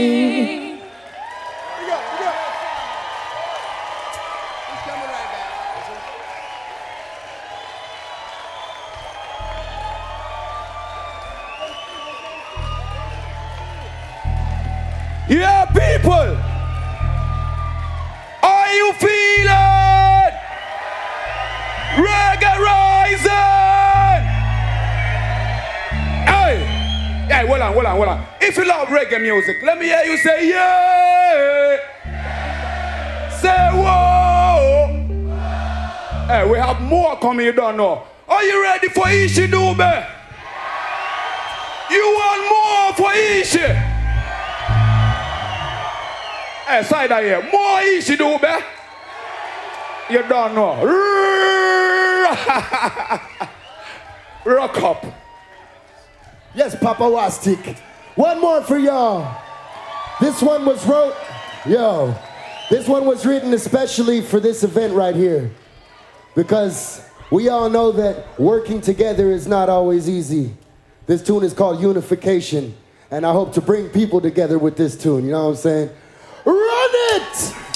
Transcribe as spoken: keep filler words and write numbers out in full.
Yeah, people, are you feeling reggae rising? Hey, hey, hold on, hold on, hold on. If you love reggae music, let me hear you say yeah. Say whoa. Hey, we have more coming, you don't know. Are you ready for Ishi Dube? You want more for Ishi? Hey, side of here, more Ishi Dube. You don't know. Rock up. Yes, Papa Wastik. One more for y'all. This one was wrote, yo, this one was written especially for this event right here. Because we all know that working together is not always easy. This tune is called Unification. And I hope to bring people together with this tune, you know what I'm saying? Run it!